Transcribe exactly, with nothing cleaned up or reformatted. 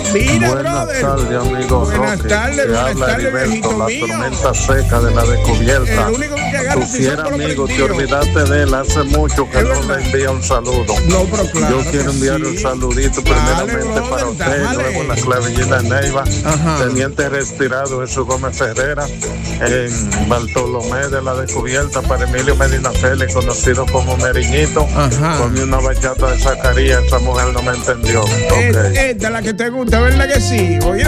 Mira, buenas brother. tardes, amigo Buenas Roque. tardes, Te buenas habla tardes, Heriberto, viejito la mío. tormenta seca de la descubierta. El único que agarra Tu el fiel tizón por lo amigo, te prendido. olvidaste de él hace mucho que Es no verdad. le envía un saludo. No, pero claro Yo quiero que enviar sí. un saludito Dale, primeramente brother, para usted, dale. luego en la clavillina Neiva, Ajá. Teniente Retirado Jesús Gómez Ferrera, en Bartolomé de la Descubierta, para Emilio Medina Félix, conocido como Meriñito. Ajá. Ponme una bachata de Zacarías, esa mujer no me entendió. Es- Ok. Esta es la que te gusta, ¿verdad que sí? Oye,